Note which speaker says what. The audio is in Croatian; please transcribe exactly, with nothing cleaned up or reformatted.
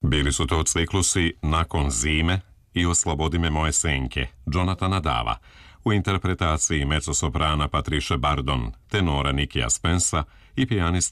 Speaker 1: Bili su to ciklusi Nakon zime i Oslobodi me moje senke, Jonathana Dava, u interpretaciji mezzosoprana Patricia Bardon, tenora Nikija Spensa i pijaniste